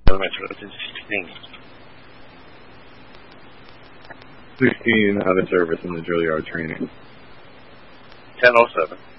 Elementary, it's in 16. 16 out of service in the drill yard training. 10:07.